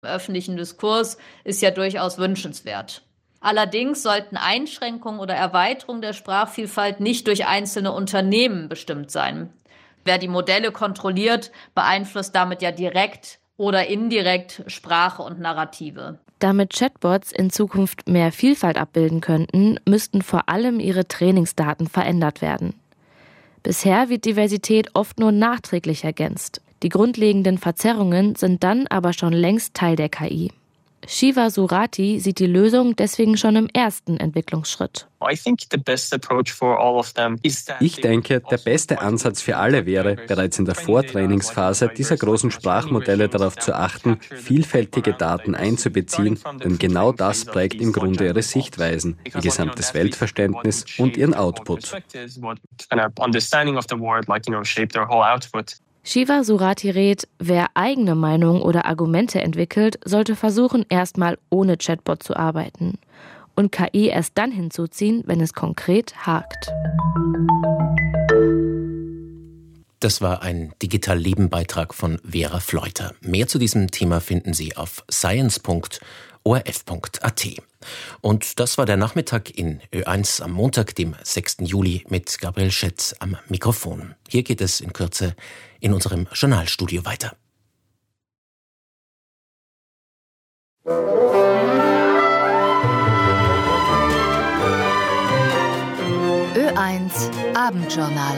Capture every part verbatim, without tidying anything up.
Im öffentlichen Diskurs ist ja durchaus wünschenswert. Allerdings sollten Einschränkungen oder Erweiterung der Sprachvielfalt nicht durch einzelne Unternehmen bestimmt sein. Wer die Modelle kontrolliert, beeinflusst damit ja direkt oder indirekt Sprache und Narrative. Damit Chatbots in Zukunft mehr Vielfalt abbilden könnten, müssten vor allem ihre Trainingsdaten verändert werden. Bisher wird Diversität oft nur nachträglich ergänzt. Die grundlegenden Verzerrungen sind dann aber schon längst Teil der K I. Shiva Surati sieht die Lösung deswegen schon im ersten Entwicklungsschritt. Ich denke, der beste Ansatz für alle wäre, bereits in der Vortrainingsphase dieser großen Sprachmodelle darauf zu achten, vielfältige Daten einzubeziehen, denn genau das prägt im Grunde ihre Sichtweisen, ihr gesamtes Weltverständnis und ihren Output. Shiva Surati rät, wer eigene Meinung oder Argumente entwickelt, sollte versuchen, erstmal ohne Chatbot zu arbeiten und K I erst dann hinzuziehen, wenn es konkret hakt. Das war ein Digital-Leben-Beitrag von Vera Fleuter. Mehr zu diesem Thema finden Sie auf science punkt o r f punkt a t. Und das war der Nachmittag in Ö eins am Montag, dem sechsten Juli, mit Gabriel Schätz am Mikrofon. Hier geht es in Kürze in unserem Journalstudio weiter. Ö eins Abendjournal.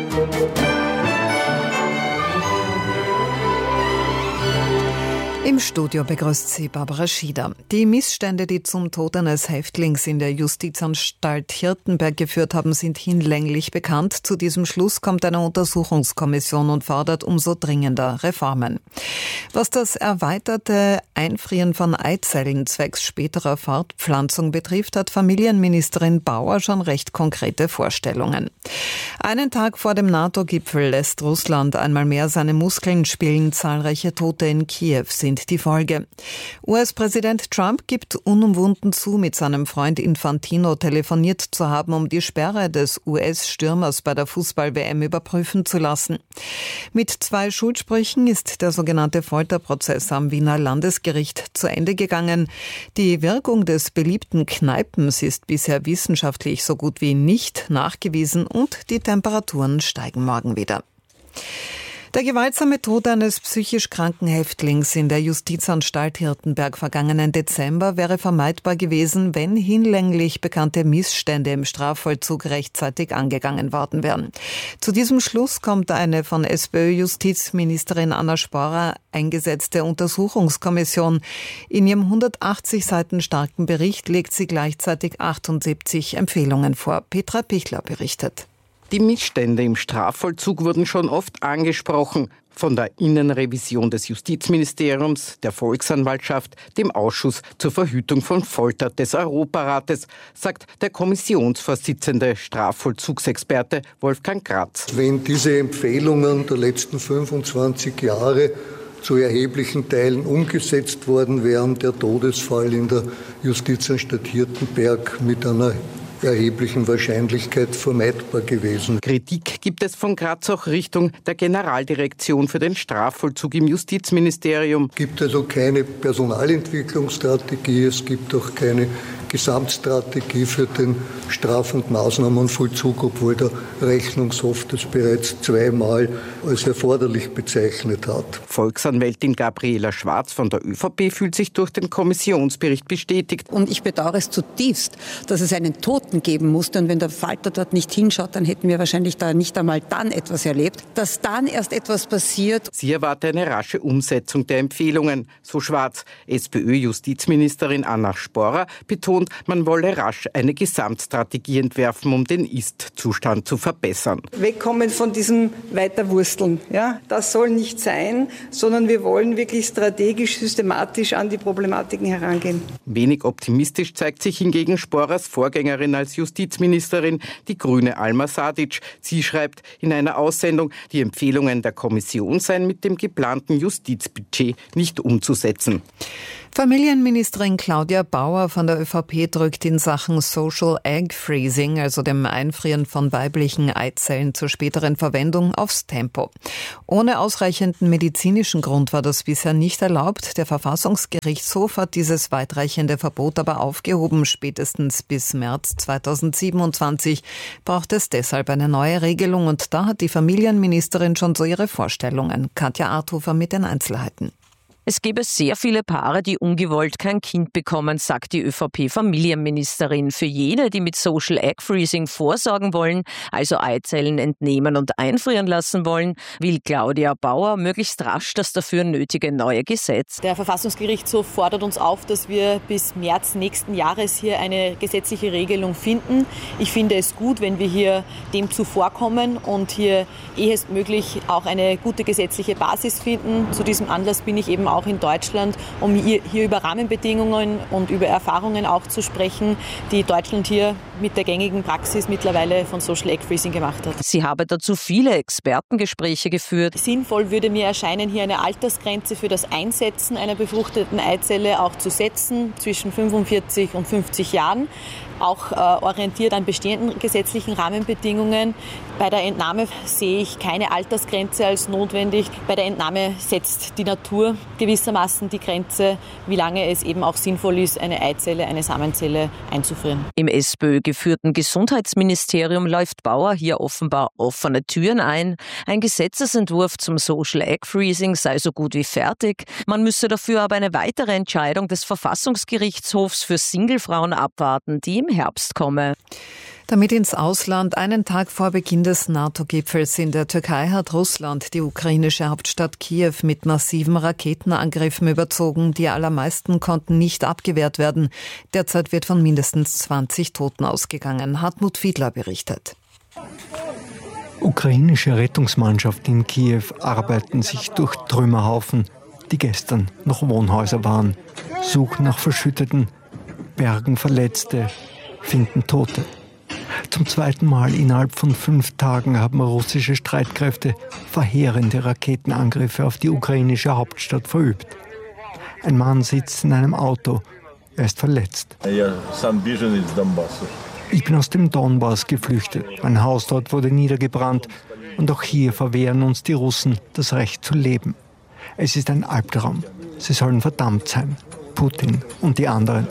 Im Studio begrüßt sie Barbara Schieder. Die Missstände, die zum Tod eines Häftlings in der Justizanstalt Hirtenberg geführt haben, sind hinlänglich bekannt. Zu diesem Schluss kommt eine Untersuchungskommission und fordert umso dringender Reformen. Was das erweiterte Einfrieren von Eizellen zwecks späterer Fortpflanzung betrifft, hat Familienministerin Bauer schon recht konkrete Vorstellungen. Einen Tag vor dem NATO-Gipfel lässt Russland einmal mehr seine Muskeln spielen. Zahlreiche Tote in Kiew sind die Folge. U S-Präsident Trump gibt unumwunden zu, mit seinem Freund Infantino telefoniert zu haben, um die Sperre des U S-Stürmers bei der Fußball-W M überprüfen zu lassen. Mit zwei Schuldsprüchen ist der sogenannte Folterprozess am Wiener Landesgericht zu Ende gegangen. Die Wirkung des beliebten Kneipens ist bisher wissenschaftlich so gut wie nicht nachgewiesen und die Temperaturen steigen morgen wieder. Der gewaltsame Tod eines psychisch kranken Häftlings in der Justizanstalt Hirtenberg vergangenen Dezember wäre vermeidbar gewesen, wenn hinlänglich bekannte Missstände im Strafvollzug rechtzeitig angegangen worden wären. Zu diesem Schluss kommt eine von SPÖ-Justizministerin Anna Sporer eingesetzte Untersuchungskommission. In ihrem hundertachtzig Seiten starken Bericht legt sie gleichzeitig achtundsiebzig Empfehlungen vor. Petra Pichler berichtet. Die Missstände im Strafvollzug wurden schon oft angesprochen. Von der Innenrevision des Justizministeriums, der Volksanwaltschaft, dem Ausschuss zur Verhütung von Folter des Europarates, sagt der Kommissionsvorsitzende Strafvollzugsexperte Wolfgang Gratz. Wenn diese Empfehlungen der letzten fünfundzwanzig Jahre zu erheblichen Teilen umgesetzt worden wären, der Todesfall in der Justizanstalt Hirtenberg mit einer erheblichen Wahrscheinlichkeit vermeidbar gewesen. Kritik gibt es von Graz auch Richtung der Generaldirektion für den Strafvollzug im Justizministerium. Es gibt also keine Personalentwicklungsstrategie, es gibt auch keine Gesamtstrategie für den Straf- und Maßnahmenvollzug, obwohl der Rechnungshof das bereits zweimal als erforderlich bezeichnet hat. Volksanwältin Gabriela Schwarz von der ÖVP fühlt sich durch den Kommissionsbericht bestätigt. Und ich bedauere es zutiefst, dass es einen Toten geben musste. Und wenn der Falter dort nicht hinschaut, dann hätten wir wahrscheinlich da nicht einmal dann etwas erlebt. Dass dann erst etwas passiert. Sie erwarte eine rasche Umsetzung der Empfehlungen. So Schwarz. SPÖ-Justizministerin Anna Sporer betont, man wolle rasch eine Gesamtstrategie entwerfen, um den Ist-Zustand zu verbessern. Wegkommen von diesem Weiterwursteln. Ja, das soll nicht sein, sondern wir wollen wirklich strategisch, systematisch an die Problematiken herangehen. Wenig optimistisch zeigt sich hingegen Sporers Vorgängerin als Justizministerin, die grüne Alma Sadic. Sie schreibt in einer Aussendung, die Empfehlungen der Kommission seien mit dem geplanten Justizbudget nicht umzusetzen. Familienministerin Claudia Bauer von der ÖVP drückt in Sachen Social Egg Freezing, also dem Einfrieren von weiblichen Eizellen zur späteren Verwendung, aufs Tempo. Ohne ausreichenden medizinischen Grund war das bisher nicht erlaubt. Der Verfassungsgerichtshof hat dieses weitreichende Verbot aber aufgehoben. Spätestens bis März zweitausendsiebenundzwanzig braucht es deshalb eine neue Regelung. Und da hat die Familienministerin schon so ihre Vorstellungen. Katja Arthofer mit den Einzelheiten. Es gäbe sehr viele Paare, die ungewollt kein Kind bekommen, sagt die ÖVP-Familienministerin. Für jene, die mit Social Egg Freezing vorsorgen wollen, also Eizellen entnehmen und einfrieren lassen wollen, will Claudia Bauer möglichst rasch das dafür nötige neue Gesetz. Der Verfassungsgerichtshof fordert uns auf, dass wir bis März nächsten Jahres hier eine gesetzliche Regelung finden. Ich finde es gut, wenn wir hier dem zuvorkommen und hier ehestmöglich auch eine gute gesetzliche Basis finden. Zu diesem Anlass bin ich eben auch in Deutschland, um hier, hier über Rahmenbedingungen und über Erfahrungen auch zu sprechen, die Deutschland hier mit der gängigen Praxis mittlerweile von Social Egg Freezing gemacht hat. Sie habe dazu viele Expertengespräche geführt. Sinnvoll würde mir erscheinen, hier eine Altersgrenze für das Einsetzen einer befruchteten Eizelle auch zu setzen, zwischen fünfundvierzig und fünfzig Jahren. Auch äh, orientiert an bestehenden gesetzlichen Rahmenbedingungen. Bei der Entnahme sehe ich keine Altersgrenze als notwendig. Bei der Entnahme setzt die Natur gewissermaßen die Grenze, wie lange es eben auch sinnvoll ist, eine Eizelle, eine Samenzelle einzufrieren. Im SPÖ-geführten Gesundheitsministerium läuft Bauer hier offenbar offene Türen ein. Ein Gesetzesentwurf zum Social Egg Freezing sei so gut wie fertig. Man müsse dafür aber eine weitere Entscheidung des Verfassungsgerichtshofs für Singlefrauen abwarten, die im Herbst komme. Damit ins Ausland. Einen Tag vor Beginn des NATO-Gipfels in der Türkei hat Russland die ukrainische Hauptstadt Kiew mit massiven Raketenangriffen überzogen. Die allermeisten konnten nicht abgewehrt werden. Derzeit wird von mindestens zwanzig Toten ausgegangen. Hartmut Fiedler berichtet. Ukrainische Rettungsmannschaften in Kiew arbeiten sich durch Trümmerhaufen, die gestern noch Wohnhäuser waren, suchen nach Verschütteten, bergen Verletzte, finden Tote. Zum zweiten Mal innerhalb von fünf Tagen haben russische Streitkräfte verheerende Raketenangriffe auf die ukrainische Hauptstadt verübt. Ein Mann sitzt in einem Auto, er ist verletzt. Ich bin aus dem Donbass geflüchtet. Mein Haus dort wurde niedergebrannt und auch hier verwehren uns die Russen das Recht zu leben. Es ist ein Albtraum. Sie sollen verdammt sein. Putin und die anderen.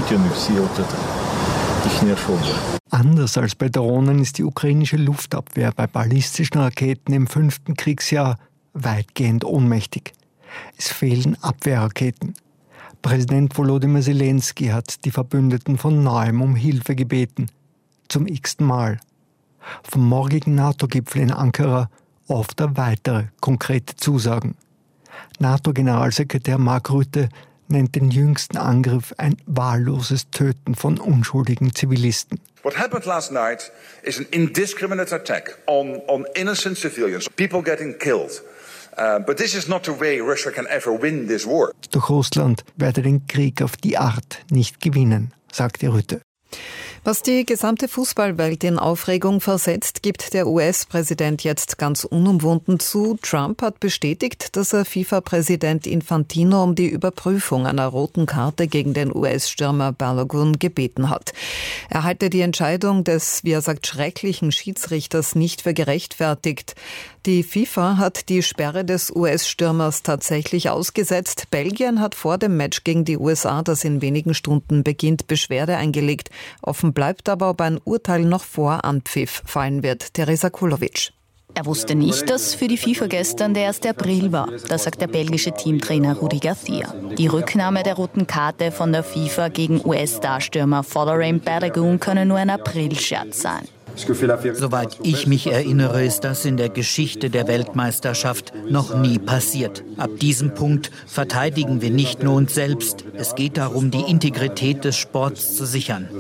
Anders als bei Drohnen ist die ukrainische Luftabwehr bei ballistischen Raketen im fünften Kriegsjahr weitgehend ohnmächtig. Es fehlen Abwehrraketen. Präsident Volodymyr Zelensky hat die Verbündeten von neuem um Hilfe gebeten. Zum x-ten Mal. Vom morgigen NATO-Gipfel in Ankara oft weitere konkrete Zusagen. NATO-Generalsekretär Mark Rutte nennt den jüngsten Angriff ein wahlloses Töten von unschuldigen Zivilisten. What happened last night is an indiscriminate attack on, on innocent civilians, people getting killed. Uh, but this is not the way Russia can ever win this war. Doch Russland werde den Krieg auf die Art nicht gewinnen, sagte Rutte. Was die gesamte Fußballwelt in Aufregung versetzt, gibt der U S-Präsident jetzt ganz unumwunden zu. Trump hat bestätigt, dass er FIFA-Präsident Infantino um die Überprüfung einer roten Karte gegen den U S-Stürmer Balogun gebeten hat. Er halte die Entscheidung des, wie er sagt, schrecklichen Schiedsrichters nicht für gerechtfertigt. Die FIFA hat die Sperre des U S-Stürmers tatsächlich ausgesetzt. Belgien hat vor dem Match gegen die U S A, das in wenigen Stunden beginnt, Beschwerde eingelegt. Offen bleibt aber, ob ein Urteil noch vor Anpfiff fallen wird. Teresa Kulovic. Er wusste nicht, dass für die FIFA gestern der erste April war. Das sagt der belgische Teamtrainer Rudi Garcia. Die Rücknahme der roten Karte von der FIFA gegen U S-Starstürmer Folarin Balogun könne nur ein Aprilscherz sein. Soweit ich mich erinnere, ist das in der Geschichte der Weltmeisterschaft noch nie passiert. Ab diesem Punkt verteidigen wir nicht nur uns selbst. Es geht darum, die Integrität des Sports zu sichern.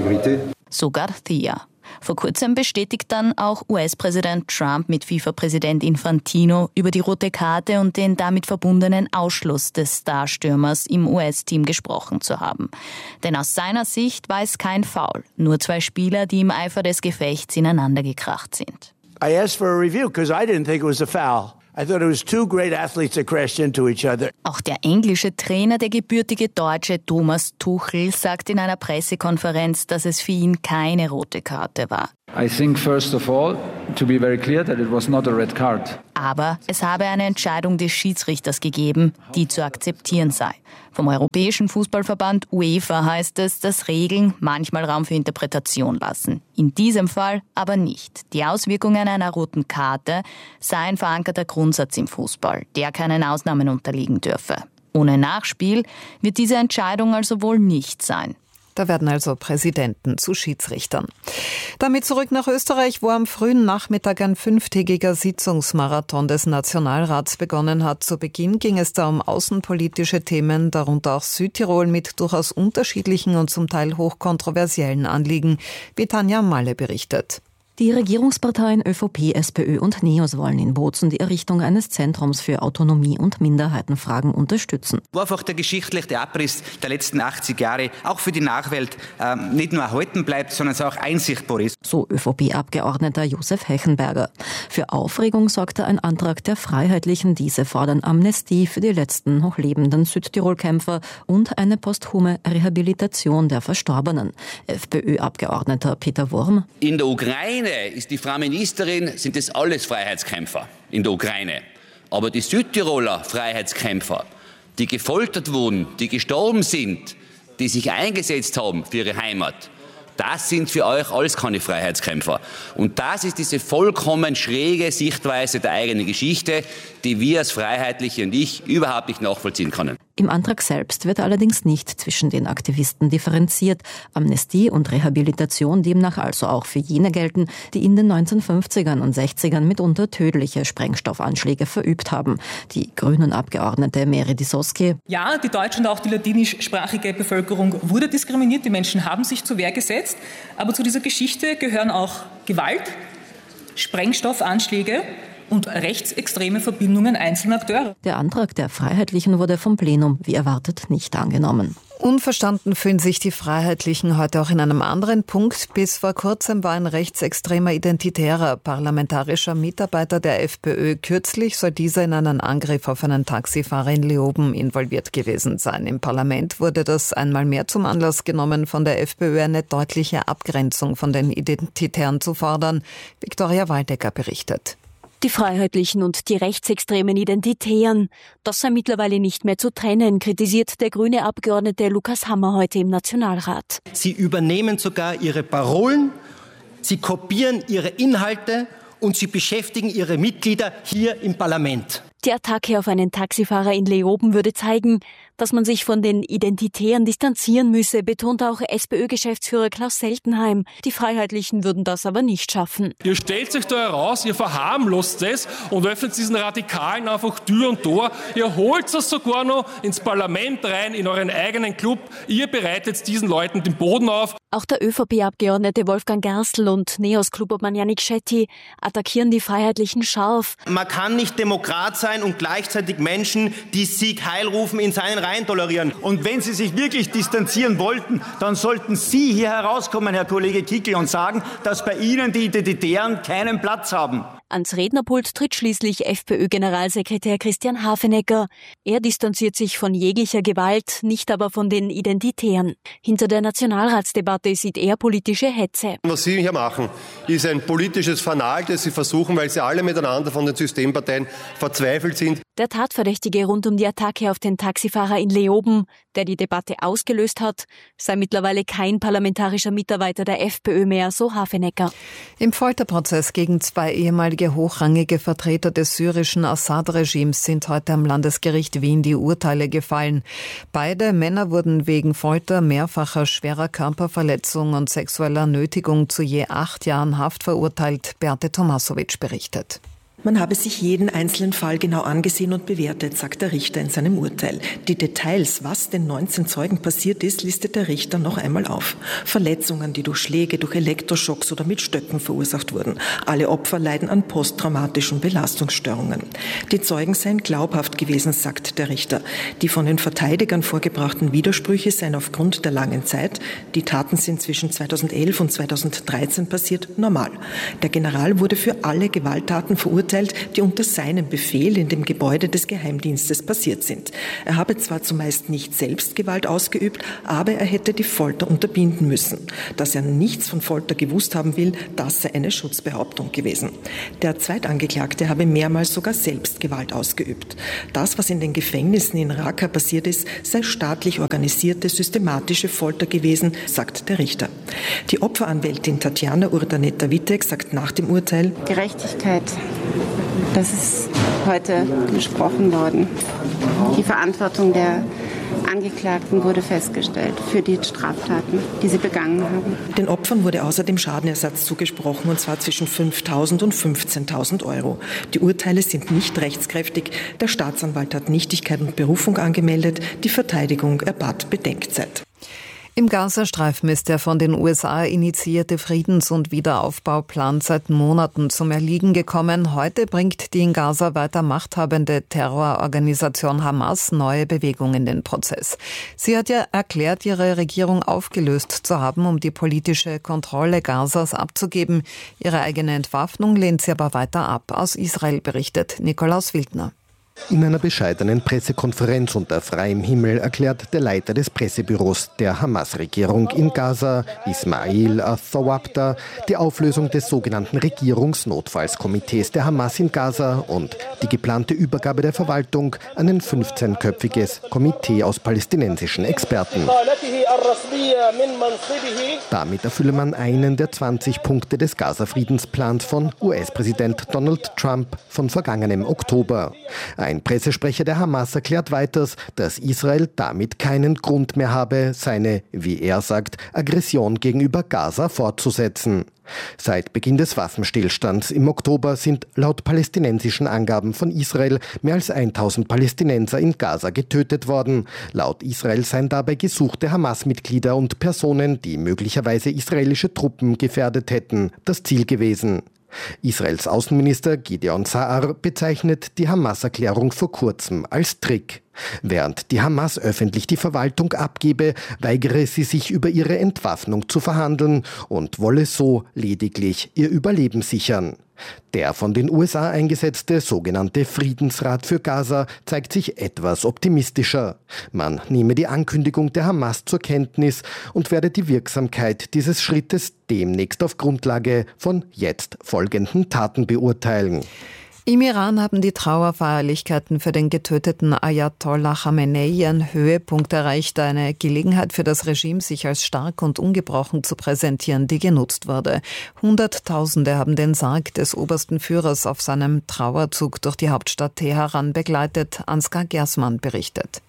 So Garcia. Vor kurzem bestätigt dann auch U S-Präsident Trump mit FIFA-Präsident Infantino über die rote Karte und den damit verbundenen Ausschluss des Starstürmers im U S-Team gesprochen zu haben. Denn aus seiner Sicht war es kein Foul, nur zwei Spieler, die im Eifer des Gefechts ineinander gekracht sind. I asked for a review because I didn't think it was a foul. Auch der englische Trainer, der gebürtige Deutsche Thomas Tuchel, sagt in einer Pressekonferenz, dass es für ihn keine rote Karte war. I think first of all, to be very clear, that it was not a red card. Aber es habe eine Entscheidung des Schiedsrichters gegeben, die zu akzeptieren sei. Vom Europäischen Fußballverband UEFA heißt es, dass Regeln manchmal Raum für Interpretation lassen. In diesem Fall aber nicht. Die Auswirkungen einer roten Karte sei ein verankerter Grundsatz im Fußball, der keinen Ausnahmen unterliegen dürfe. Ohne Nachspiel wird diese Entscheidung also wohl nicht sein. Da werden also Präsidenten zu Schiedsrichtern. Damit zurück nach Österreich, wo am frühen Nachmittag ein fünftägiger Sitzungsmarathon des Nationalrats begonnen hat. Zu Beginn ging es da um außenpolitische Themen, darunter auch Südtirol mit durchaus unterschiedlichen und zum Teil hochkontroversiellen Anliegen, wie Tanja Malle berichtet. Die Regierungsparteien ÖVP, SPÖ und NEOS wollen in Bozen die Errichtung eines Zentrums für Autonomie- und Minderheitenfragen unterstützen. Wo einfach der geschichtliche Abriss der letzten achtzig Jahre auch für die Nachwelt äh, nicht nur erhalten bleibt, sondern es auch einsichtbar ist. So ÖVP-Abgeordneter Josef Hechenberger. Für Aufregung sorgte ein Antrag der Freiheitlichen. Diese fordern Amnestie für die letzten noch lebenden Südtirol-Kämpfer und eine posthume Rehabilitation der Verstorbenen. FPÖ-Abgeordneter Peter Wurm. In der Ukraine ist die Frau Ministerin, sind das alles Freiheitskämpfer in der Ukraine. Aber die Südtiroler Freiheitskämpfer, die gefoltert wurden, die gestorben sind, die sich eingesetzt haben für ihre Heimat, das sind für euch alles keine Freiheitskämpfer. Und das ist diese vollkommen schräge Sichtweise der eigenen Geschichte, die wir als Freiheitliche und ich überhaupt nicht nachvollziehen können. Im Antrag selbst wird allerdings nicht zwischen den Aktivisten differenziert. Amnestie und Rehabilitation demnach also auch für jene gelten, die in den neunzehnhundertfünfzigern und sechzigern mitunter tödliche Sprengstoffanschläge verübt haben. Die Grünen-Abgeordnete Meri Disoski. Ja, die deutsche und auch die ladinischsprachige Bevölkerung wurde diskriminiert. Die Menschen haben sich zur Wehr gesetzt. Aber zu dieser Geschichte gehören auch Gewalt, Sprengstoffanschläge und rechtsextreme Verbindungen einzelner Akteure. Der Antrag der Freiheitlichen wurde vom Plenum, wie erwartet, nicht angenommen. Unverstanden fühlen sich die Freiheitlichen heute auch in einem anderen Punkt. Bis vor kurzem war ein rechtsextremer identitärer parlamentarischer Mitarbeiter der FPÖ. Kürzlich soll dieser in einen Angriff auf einen Taxifahrer in Leoben involviert gewesen sein. Im Parlament wurde das einmal mehr zum Anlass genommen, von der FPÖ eine deutliche Abgrenzung von den Identitären zu fordern. Viktoria Waldecker berichtet. Die Freiheitlichen und die rechtsextremen Identitären, das sei mittlerweile nicht mehr zu trennen, kritisiert der grüne Abgeordnete Lukas Hammer heute im Nationalrat. Sie übernehmen sogar ihre Parolen, sie kopieren ihre Inhalte und sie beschäftigen ihre Mitglieder hier im Parlament. Die Attacke auf einen Taxifahrer in Leoben würde zeigen, dass man sich von den Identitären distanzieren müsse, betont auch SPÖ-Geschäftsführer Klaus Seltenheim. Die Freiheitlichen würden das aber nicht schaffen. Ihr stellt sich da heraus, ihr verharmlost es und öffnet diesen Radikalen einfach Tür und Tor. Ihr holt es sogar noch ins Parlament rein, in euren eigenen Club. Ihr bereitet diesen Leuten den Boden auf. Auch der ÖVP-Abgeordnete Wolfgang Gerstl und NEOS-Clubobmann Yannick Shetty attackieren die Freiheitlichen scharf. Man kann nicht Demokrat sein und gleichzeitig Menschen, die Sieg Heil rufen, in seinen Reihen tolerieren. Und wenn Sie sich wirklich distanzieren wollten, dann sollten Sie hier herauskommen, Herr Kollege Kickl, und sagen, dass bei Ihnen die Identitären keinen Platz haben. Ans Rednerpult tritt schließlich FPÖ-Generalsekretär Christian Hafenecker. Er distanziert sich von jeglicher Gewalt, nicht aber von den Identitären. Hinter der Nationalratsdebatte sieht er politische Hetze. Was Sie hier machen, ist ein politisches Fanal, das Sie versuchen, weil Sie alle miteinander von den Systemparteien verzweifelt sind. Der Tatverdächtige rund um die Attacke auf den Taxifahrer in Leoben, der die Debatte ausgelöst hat, sei mittlerweile kein parlamentarischer Mitarbeiter der FPÖ mehr, so Hafenecker. Im Folterprozess gegen zwei ehemalige hochrangige Vertreter des syrischen Assad-Regimes sind heute am Landesgericht Wien die Urteile gefallen. Beide Männer wurden wegen Folter, mehrfacher schwerer Körperverletzung und sexueller Nötigung zu je acht Jahren Haft verurteilt. Beate Tomasowitsch berichtet. Man habe sich jeden einzelnen Fall genau angesehen und bewertet, sagt der Richter in seinem Urteil. Die Details, was den neunzehn Zeugen passiert ist, listet der Richter noch einmal auf. Verletzungen, die durch Schläge, durch Elektroschocks oder mit Stöcken verursacht wurden. Alle Opfer leiden an posttraumatischen Belastungsstörungen. Die Zeugen seien glaubhaft gewesen, sagt der Richter. Die von den Verteidigern vorgebrachten Widersprüche seien aufgrund der langen Zeit, die Taten sind zwischen zweitausendelf und zweitausenddreizehn passiert, normal. Der General wurde für alle Gewalttaten verurteilt, beurteilt, die unter seinem Befehl in dem Gebäude des Geheimdienstes passiert sind. Er habe zwar zumeist nicht selbst Gewalt ausgeübt, aber er hätte die Folter unterbinden müssen. Dass er nichts von Folter gewusst haben will, das sei eine Schutzbehauptung gewesen. Der Zweitangeklagte habe mehrmals sogar selbst Gewalt ausgeübt. Das, was in den Gefängnissen in Raqqa passiert ist, sei staatlich organisierte, systematische Folter gewesen, sagt der Richter. Die Opferanwältin Tatjana Urdaneta-Wittek sagt nach dem Urteil: Gerechtigkeit, das ist heute gesprochen worden. Die Verantwortung der Angeklagten wurde festgestellt für die Straftaten, die sie begangen haben. Den Opfern wurde außerdem Schadenersatz zugesprochen, und zwar zwischen fünftausend und fünfzehntausend Euro. Die Urteile sind nicht rechtskräftig. Der Staatsanwalt hat Nichtigkeit und Berufung angemeldet. Die Verteidigung erbat Bedenkzeit. Im Gazastreifen ist der von den U S A initiierte Friedens- und Wiederaufbauplan seit Monaten zum Erliegen gekommen. Heute bringt die in Gaza weiter machthabende Terrororganisation Hamas neue Bewegung in den Prozess. Sie hat ja erklärt, ihre Regierung aufgelöst zu haben, um die politische Kontrolle Gazas abzugeben. Ihre eigene Entwaffnung lehnt sie aber weiter ab. Aus Israel berichtet Nikolaus Wildner. In einer bescheidenen Pressekonferenz unter freiem Himmel erklärt der Leiter des Pressebüros der Hamas-Regierung in Gaza, Ismail al-Thawabta, die Auflösung des sogenannten Regierungsnotfallskomitees der Hamas in Gaza und die geplante Übergabe der Verwaltung an ein fünfzehnköpfiges Komitee aus palästinensischen Experten. Damit erfülle man einen der zwanzig Punkte des Gaza-Friedensplans von U S-Präsident Donald Trump von vergangenem Oktober. Ein Pressesprecher der Hamas erklärt weiters, dass Israel damit keinen Grund mehr habe, seine, wie er sagt, Aggression gegenüber Gaza fortzusetzen. Seit Beginn des Waffenstillstands im Oktober sind laut palästinensischen Angaben von Israel mehr als tausend Palästinenser in Gaza getötet worden. Laut Israel seien dabei gesuchte Hamas-Mitglieder und Personen, die möglicherweise israelische Truppen gefährdet hätten, das Ziel gewesen. Israels Außenminister Gideon Saar bezeichnet die Hamas-Erklärung vor kurzem als Trick. Während die Hamas öffentlich die Verwaltung abgebe, weigere sie sich über ihre Entwaffnung zu verhandeln und wolle so lediglich ihr Überleben sichern. Der von den U S A eingesetzte sogenannte Friedensrat für Gaza zeigt sich etwas optimistischer. Man nehme die Ankündigung der Hamas zur Kenntnis und werde die Wirksamkeit dieses Schrittes demnächst auf Grundlage von jetzt folgenden Taten beurteilen. Im Iran haben die Trauerfeierlichkeiten für den getöteten Ayatollah Khamenei ihren Höhepunkt erreicht. Eine Gelegenheit für das Regime, sich als stark und ungebrochen zu präsentieren, die genutzt wurde. Hunderttausende haben den Sarg des obersten Führers auf seinem Trauerzug durch die Hauptstadt Teheran begleitet. Ansgar Gersmann berichtet.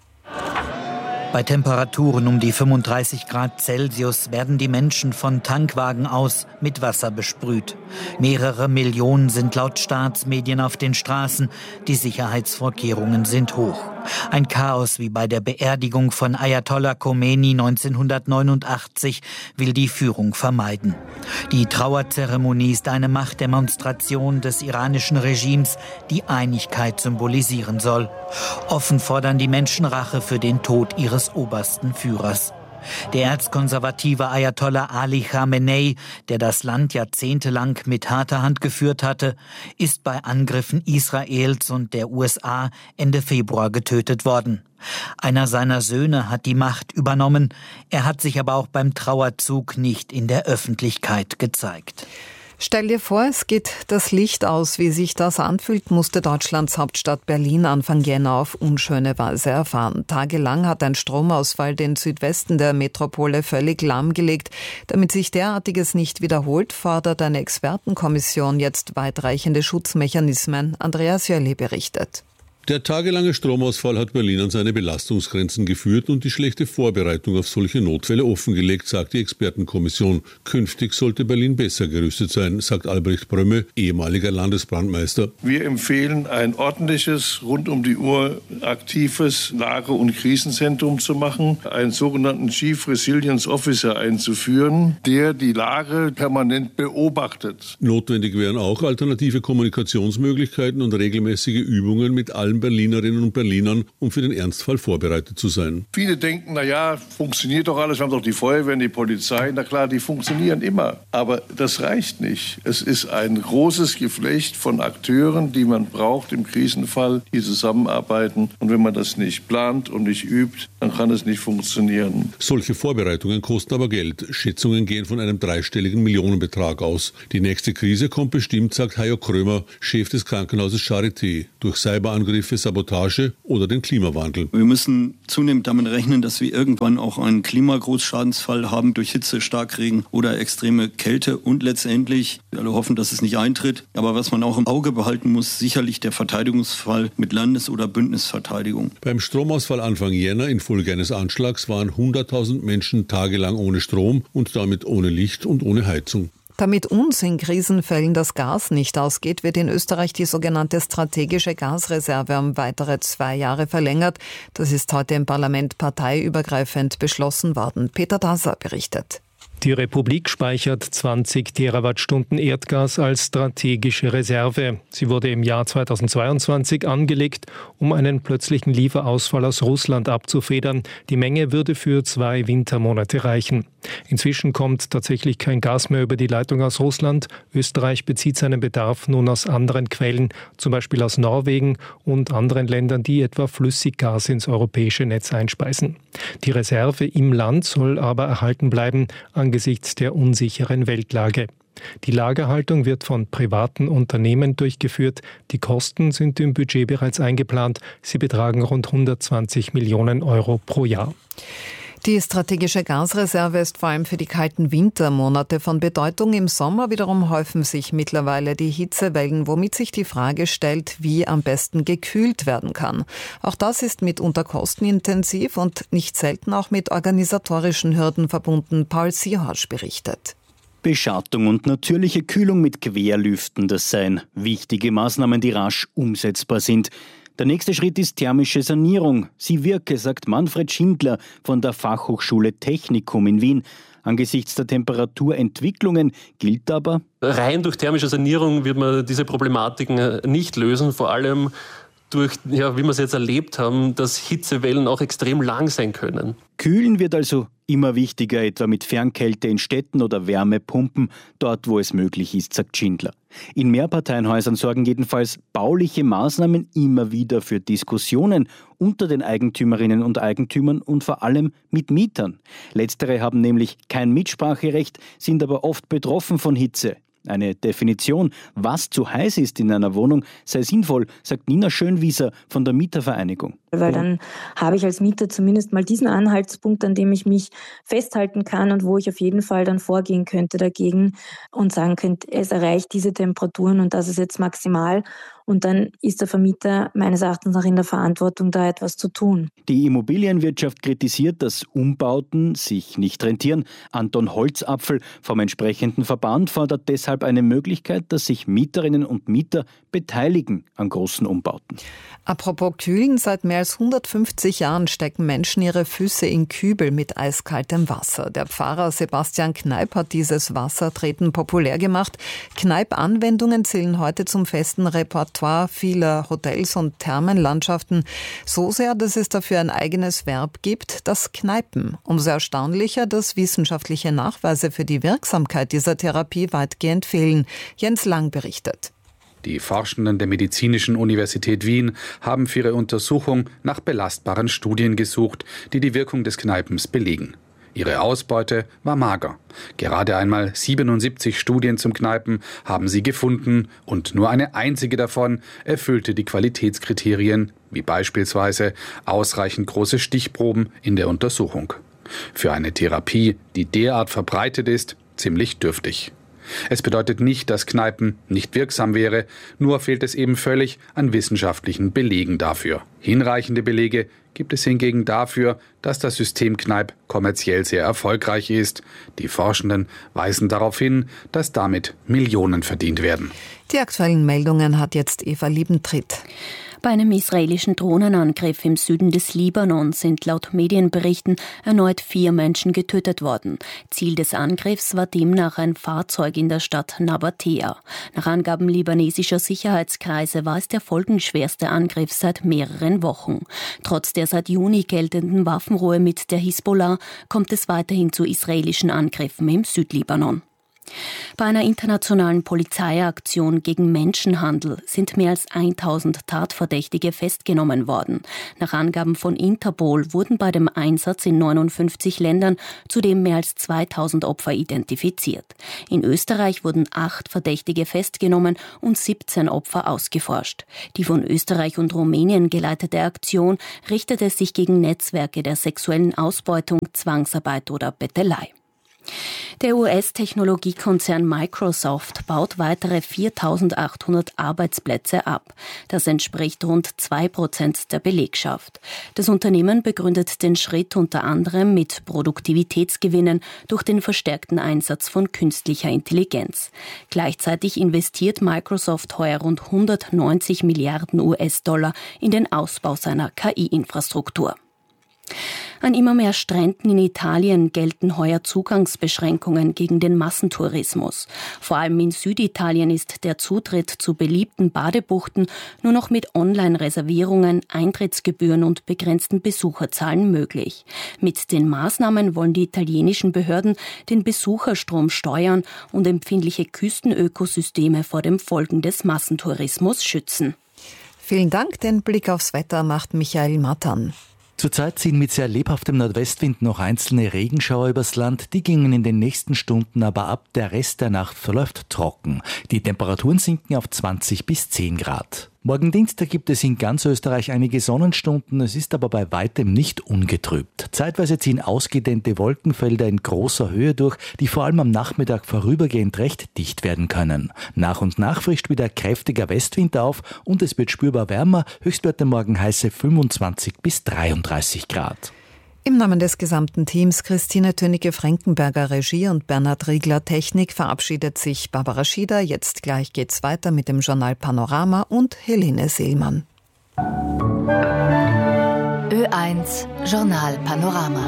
Bei Temperaturen um die fünfunddreißig Grad Celsius werden die Menschen von Tankwagen aus mit Wasser besprüht. Mehrere Millionen sind laut Staatsmedien auf den Straßen. Die Sicherheitsvorkehrungen sind hoch. Ein Chaos wie bei der Beerdigung von Ayatollah Khomeini neunzehnhundertneunundachtzig will die Führung vermeiden. Die Trauerzeremonie ist eine Machtdemonstration des iranischen Regimes, die Einigkeit symbolisieren soll. Offen fordern die Menschen Rache für den Tod ihres obersten Führers. Der erzkonservative Ayatollah Ali Khamenei, der das Land jahrzehntelang mit harter Hand geführt hatte, ist bei Angriffen Israels und der U S A Ende Februar getötet worden. Einer seiner Söhne hat die Macht übernommen. Er hat sich aber auch beim Trauerzug nicht in der Öffentlichkeit gezeigt. Stell dir vor, es geht das Licht aus. Wie sich das anfühlt, musste Deutschlands Hauptstadt Berlin Anfang Jänner auf unschöne Weise erfahren. Tagelang hat ein Stromausfall den Südwesten der Metropole völlig lahmgelegt. Damit sich derartiges nicht wiederholt, fordert eine Expertenkommission jetzt weitreichende Schutzmechanismen. Andreas Jölle berichtet. Der tagelange Stromausfall hat Berlin an seine Belastungsgrenzen geführt und die schlechte Vorbereitung auf solche Notfälle offengelegt, sagt die Expertenkommission. Künftig sollte Berlin besser gerüstet sein, sagt Albrecht Brömme, ehemaliger Landesbrandmeister. Wir empfehlen, ein ordentliches, rund um die Uhr aktives Lage- und Krisenzentrum zu machen, einen sogenannten Chief Resilience Officer einzuführen, der die Lage permanent beobachtet. Notwendig wären auch alternative Kommunikationsmöglichkeiten und regelmäßige Übungen mit allen allen Berlinerinnen und Berlinern, um für den Ernstfall vorbereitet zu sein. Viele denken, na ja, funktioniert doch alles, wir haben doch die Feuerwehr, die Polizei. Na klar, die funktionieren immer. Aber das reicht nicht. Es ist ein großes Geflecht von Akteuren, die man braucht im Krisenfall, die zusammenarbeiten. Und wenn man das nicht plant und nicht übt, dann kann es nicht funktionieren. Solche Vorbereitungen kosten aber Geld. Schätzungen gehen von einem dreistelligen Millionenbetrag aus. Die nächste Krise kommt bestimmt, sagt Hajo Krömer, Chef des Krankenhauses Charité, durch Cyberangriffe, Sabotage oder den Klimawandel. Wir müssen zunehmend damit rechnen, dass wir irgendwann auch einen Klimagroßschadensfall haben durch Hitze, Starkregen oder extreme Kälte und letztendlich, wir alle hoffen, dass es nicht eintritt, aber was man auch im Auge behalten muss, sicherlich der Verteidigungsfall mit Landes- oder Bündnisverteidigung. Beim Stromausfall Anfang Jänner infolge eines Anschlags waren hunderttausend Menschen tagelang ohne Strom und damit ohne Licht und ohne Heizung. Damit uns in Krisenfällen das Gas nicht ausgeht, wird in Österreich die sogenannte strategische Gasreserve um weitere zwei Jahre verlängert. Das ist heute im Parlament parteiübergreifend beschlossen worden. Peter Daser berichtet. Die Republik speichert zwanzig Terawattstunden Erdgas als strategische Reserve. Sie wurde im Jahr zweitausendzweiundzwanzig angelegt, um einen plötzlichen Lieferausfall aus Russland abzufedern. Die Menge würde für zwei Wintermonate reichen. Inzwischen kommt tatsächlich kein Gas mehr über die Leitung aus Russland. Österreich bezieht seinen Bedarf nun aus anderen Quellen, zum Beispiel aus Norwegen und anderen Ländern, die etwa Flüssiggas ins europäische Netz einspeisen. Die Reserve im Land soll aber erhalten bleiben angesichts der unsicheren Weltlage. Die Lagerhaltung wird von privaten Unternehmen durchgeführt. Die Kosten sind im Budget bereits eingeplant. Sie betragen rund hundertzwanzig Millionen Euro pro Jahr. Die strategische Gasreserve ist vor allem für die kalten Wintermonate von Bedeutung. Im Sommer wiederum häufen sich mittlerweile die Hitzewellen, womit sich die Frage stellt, wie am besten gekühlt werden kann. Auch das ist mitunter kostenintensiv und nicht selten auch mit organisatorischen Hürden verbunden. Paul Sierhorsch berichtet. Beschattung und natürliche Kühlung mit Querlüften, das seien wichtige Maßnahmen, die rasch umsetzbar sind. Der nächste Schritt ist thermische Sanierung. Sie wirke, sagt Manfred Schindler von der Fachhochschule Technikum in Wien. Angesichts der Temperaturentwicklungen gilt aber: Rein durch thermische Sanierung wird man diese Problematiken nicht lösen, vor allem durch, ja, wie wir es jetzt erlebt haben, dass Hitzewellen auch extrem lang sein können. Kühlen wird also immer wichtiger, etwa mit Fernkälte in Städten oder Wärmepumpen, dort wo es möglich ist, sagt Schindler. In Mehrparteienhäusern sorgen jedenfalls bauliche Maßnahmen immer wieder für Diskussionen unter den Eigentümerinnen und Eigentümern und vor allem mit Mietern. Letztere haben nämlich kein Mitspracherecht, sind aber oft betroffen von Hitze. Eine Definition, was zu heiß ist in einer Wohnung, sei sinnvoll, sagt Nina Schönwieser von der Mietervereinigung. Weil dann habe ich als Mieter zumindest mal diesen Anhaltspunkt, an dem ich mich festhalten kann und wo ich auf jeden Fall dann vorgehen könnte dagegen und sagen könnte, es erreicht diese Temperaturen und das ist jetzt maximal. Und dann ist der Vermieter meines Erachtens noch in der Verantwortung, da etwas zu tun. Die Immobilienwirtschaft kritisiert, dass Umbauten sich nicht rentieren. Anton Holzapfel vom entsprechenden Verband fordert deshalb eine Möglichkeit, dass sich Mieterinnen und Mieter beteiligen an großen Umbauten. Apropos Kühlen, seit mehr als hundertfünfzig Jahren stecken Menschen ihre Füße in Kübel mit eiskaltem Wasser. Der Pfarrer Sebastian Kneip hat dieses Wassertreten populär gemacht. Kneip-Anwendungen zählen heute zum festen Repertoire vieler Hotels und Thermenlandschaften. So sehr, dass es dafür ein eigenes Verb gibt, das Kneipen. Umso erstaunlicher, dass wissenschaftliche Nachweise für die Wirksamkeit dieser Therapie weitgehend fehlen. Jens Lang berichtet. Die Forschenden der Medizinischen Universität Wien haben für ihre Untersuchung nach belastbaren Studien gesucht, die die Wirkung des Kneipens belegen. Ihre Ausbeute war mager. Gerade einmal siebenundsiebzig Studien zum Kneipen haben sie gefunden und nur eine einzige davon erfüllte die Qualitätskriterien, wie beispielsweise ausreichend große Stichproben in der Untersuchung. Für eine Therapie, die derart verbreitet ist, ziemlich dürftig. Es bedeutet nicht, dass Kneipen nicht wirksam wäre, nur fehlt es eben völlig an wissenschaftlichen Belegen dafür. Hinreichende Belege gibt es hingegen dafür, dass das System Kneip kommerziell sehr erfolgreich ist. Die Forschenden weisen darauf hin, dass damit Millionen verdient werden. Die aktuellen Meldungen hat jetzt Eva Liebentritt. Bei einem israelischen Drohnenangriff im Süden des Libanon sind laut Medienberichten erneut vier Menschen getötet worden. Ziel des Angriffs war demnach ein Fahrzeug in der Stadt Nabatea. Nach Angaben libanesischer Sicherheitskreise war es der folgenschwerste Angriff seit mehreren Wochen. Trotz der seit Juni geltenden Waffenruhe mit der Hisbollah kommt es weiterhin zu israelischen Angriffen im Südlibanon. Bei einer internationalen Polizeiaktion gegen Menschenhandel sind mehr als tausend Tatverdächtige festgenommen worden. Nach Angaben von Interpol wurden bei dem Einsatz in neunundfünfzig Ländern zudem mehr als zweitausend Opfer identifiziert. In Österreich wurden acht Verdächtige festgenommen und siebzehn Opfer ausgeforscht. Die von Österreich und Rumänien geleitete Aktion richtete sich gegen Netzwerke der sexuellen Ausbeutung, Zwangsarbeit oder Bettelei. Der U S-Technologiekonzern Microsoft baut weitere viertausendachthundert Arbeitsplätze ab. Das entspricht rund zwei Prozent der Belegschaft. Das Unternehmen begründet den Schritt unter anderem mit Produktivitätsgewinnen durch den verstärkten Einsatz von künstlicher Intelligenz. Gleichzeitig investiert Microsoft heuer rund hundertneunzig Milliarden U S-Dollar in den Ausbau seiner K I-Infrastruktur. An immer mehr Stränden in Italien gelten heuer Zugangsbeschränkungen gegen den Massentourismus. Vor allem in Süditalien ist der Zutritt zu beliebten Badebuchten nur noch mit Online-Reservierungen, Eintrittsgebühren und begrenzten Besucherzahlen möglich. Mit den Maßnahmen wollen die italienischen Behörden den Besucherstrom steuern und empfindliche Küstenökosysteme vor den Folgen des Massentourismus schützen. Vielen Dank. Den Blick aufs Wetter macht Michael Matan. Zurzeit ziehen mit sehr lebhaftem Nordwestwind noch einzelne Regenschauer übers Land. Die gingen in den nächsten Stunden aber ab. Der Rest der Nacht verläuft trocken. Die Temperaturen sinken auf zwanzig bis zehn Grad. Morgen Dienstag gibt es in ganz Österreich einige Sonnenstunden. Es ist aber bei weitem nicht ungetrübt. Zeitweise ziehen ausgedehnte Wolkenfelder in großer Höhe durch, die vor allem am Nachmittag vorübergehend recht dicht werden können. Nach und nach frischt wieder kräftiger Westwind auf und es wird spürbar wärmer. Höchstwerte morgen heiße fünfundzwanzig bis dreiunddreißig Grad. Im Namen des gesamten Teams Christine Tönnecke-Frankenberger Regie und Bernhard Riegler Technik verabschiedet sich Barbara Schieder. Jetzt gleich geht's weiter mit dem Journal Panorama und Helene Seelmann. Ö eins Journal Panorama.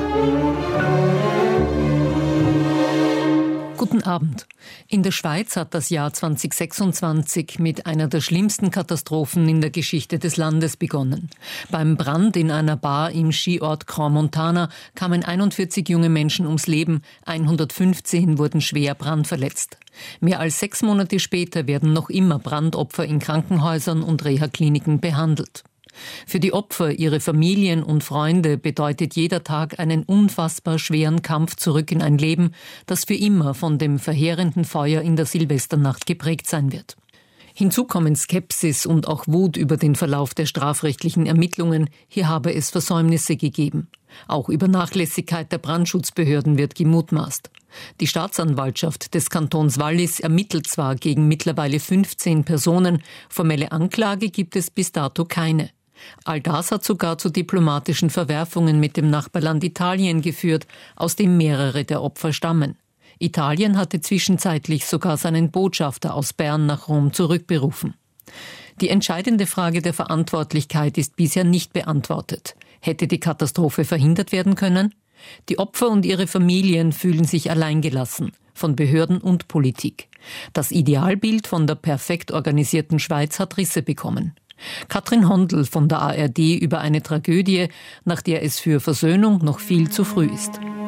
Guten Abend. In der Schweiz hat das Jahr zweitausendsechsundzwanzig mit einer der schlimmsten Katastrophen in der Geschichte des Landes begonnen. Beim Brand in einer Bar im Skiort Crans-Montana kamen einundvierzig junge Menschen ums Leben, hundertfünfzehn wurden schwer brandverletzt. Mehr als sechs Monate später werden noch immer Brandopfer in Krankenhäusern und Reha-Kliniken behandelt. Für die Opfer, ihre Familien und Freunde bedeutet jeder Tag einen unfassbar schweren Kampf zurück in ein Leben, das für immer von dem verheerenden Feuer in der Silvesternacht geprägt sein wird. Hinzu kommen Skepsis und auch Wut über den Verlauf der strafrechtlichen Ermittlungen. Hier habe es Versäumnisse gegeben. Auch über Nachlässigkeit der Brandschutzbehörden wird gemutmaßt. Die Staatsanwaltschaft des Kantons Wallis ermittelt zwar gegen mittlerweile fünfzehn Personen, formelle Anklage gibt es bis dato keine. All das hat sogar zu diplomatischen Verwerfungen mit dem Nachbarland Italien geführt, aus dem mehrere der Opfer stammen. Italien hatte zwischenzeitlich sogar seinen Botschafter aus Bern nach Rom zurückberufen. Die entscheidende Frage der Verantwortlichkeit ist bisher nicht beantwortet. Hätte die Katastrophe verhindert werden können? Die Opfer und ihre Familien fühlen sich alleingelassen, von Behörden und Politik. Das Idealbild von der perfekt organisierten Schweiz hat Risse bekommen. Katrin Hondl von der A R D über eine Tragödie, nach der es für Versöhnung noch viel zu früh ist.